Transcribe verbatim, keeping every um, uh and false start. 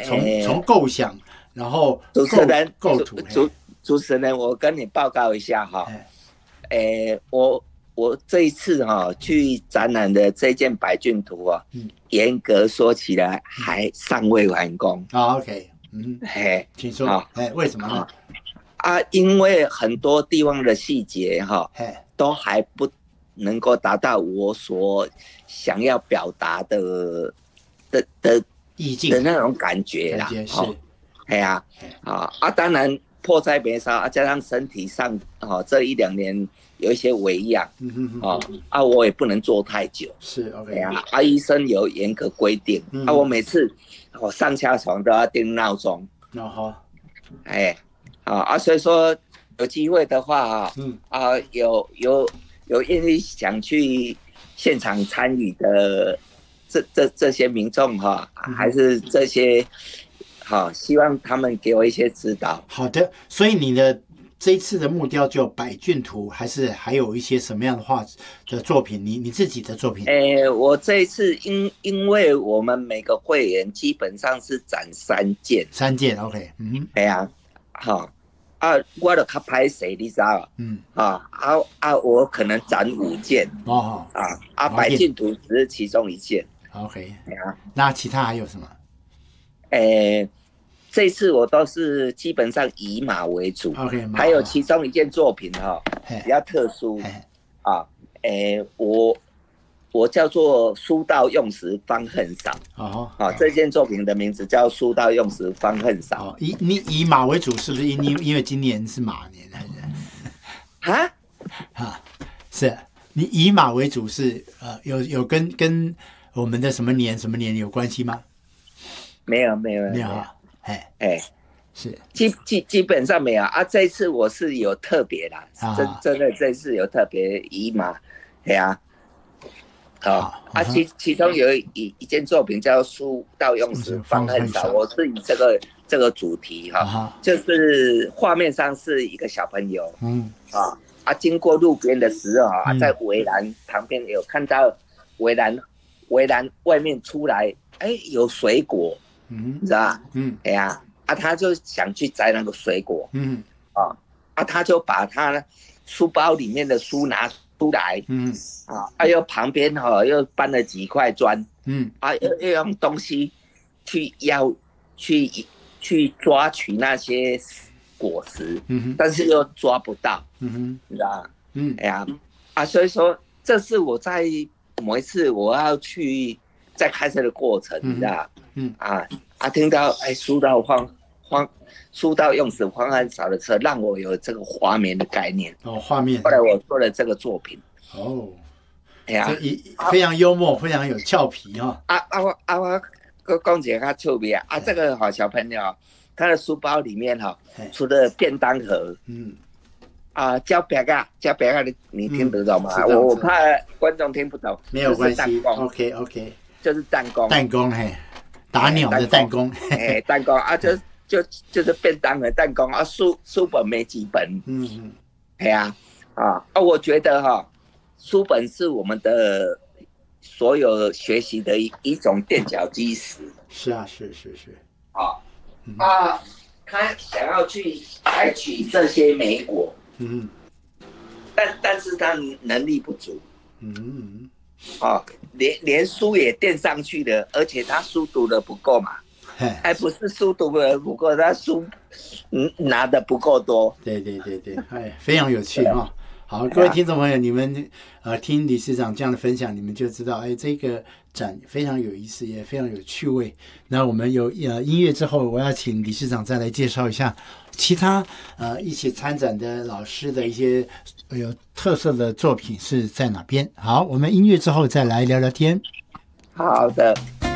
从诶从构想，然后主持人构构图， 主主持人，我跟你报告一下哈， 哎诶，我我这一次哈去展览的这件百骏图啊， 嗯严格说起来还尚未完工。 啊，OK，嗯， 嘿， 请说， 好哎，为什么呢？ 啊，因为很多地方的细节哈， 哎， 都还不能够达到我所想要表达的的的意境的那种感觉啦。 感觉是， 哦，哎呀，啊啊，当然迫在眉梢啊，加上身体上哦这一两年有一些微恙， 嗯哼哼， 哦啊，我也不能做太久。 是 OK， 哎呀，啊，医生有严格规定， 嗯啊，我每次我上下床都要定闹钟。 哦好， 哎，啊啊，所以说有机会的话啊， 嗯啊有有有愿意想去现场参与的这这这些民众哈、啊， 嗯哼还是这些好、啊，希望他们给我一些指导。 好的，所以你的这一次的目标就百骏图，还是还有一些什么样的画的作品？你你自己的作品？ 哎，我这一次因因为我们每个会员基本上是展三件， 三件 OK， 嗯哼， 哎呀，好啊，我就较歹势，你知道？ 嗯， 啊啊啊，我可能展五件。 哦好啊啊，百骏图只是其中一件。 ，OK， 啊， 那其他还有什么？ 诶，这次我都是基本上以马为主。 OK， 还有其中一件作品哈、 嘿比较特殊嘿啊，诶，我我叫做书到用时方恨少。 哦啊，这件作品的名字叫书到用时方恨少。 哦，以你以马为主，是不是因因因为今年是马年还是啊？ 啊？是你以马为主是呃有有跟跟我们的什么年什么年有关系吗？ 没有没有没有啊，哎哎， 是基基基本上没有啊。这一次我是有特别啦， 啊真真的这次有特别以马，对啊。好啊，其其中有一一件作品叫《书到用时方恨少》，我是以这个这个主题哈、 啊， 就是画面上是一个小朋友， 嗯啊啊，经过路边的时候啊， 嗯在围栏旁边有看到围栏围栏外面出来，哎，有水果， 嗯你知道吧？ 嗯哎呀，啊，他就想去摘那个水果， 嗯啊啊，他就把他书包里面的书拿出来， 嗯啊，啊又旁边哈、哦、又搬了几块砖， 嗯啊又又用东西去要去去抓取那些果实， 嗯但是又抓不到， 嗯哼你知道吗？ 嗯哎呀啊，所以说这是我在某一次我要去在开车的过程，你知道？ 嗯啊啊，听到哎书到方方书到用时方恨少的车，让我有这个画面的概念。 哦，画面后来我做了这个作品。 哦， 哎呀， 这一非常幽默，非常有俏皮哈。 啊啊我啊我讲一个较趣味啊，啊这个好小朋友，他的书包里面哈，除了便当盒， 嗯啊胶饼啊胶饼啊，你你听得懂吗？ 嗯我我怕观众听不懂， 没有关系。 就是弹弓 OK OK， 就是弹弓， 弹弓嘿，打鸟的弹弓。 哎，弹弓啊，就就就是便当盒弹弓啊，书书本没几本， 嗯嗯， 哎呀啊啊，我觉得哈，书本是我们的所有学习的一一种垫脚基石。 是啊，是是是。 啊啊，他想要去采取这些美果， 嗯但但是他能力不足， 嗯啊，连连书也垫上去了，而且他书读的不够嘛，还不是书读的不够，他书嗯拿的不够多。 对对对对，哎，非常有趣哈。好，各位听众朋友，你们呃听理事长这样的分享，你们就知道，哎，这个展非常有意思，也非常有趣味。那我们有呃音乐之后，我要请理事长再来介绍一下其他呃一起参展的老师的一些有特色的作品是在哪边。好，我们音乐之后再来聊聊天。 好的。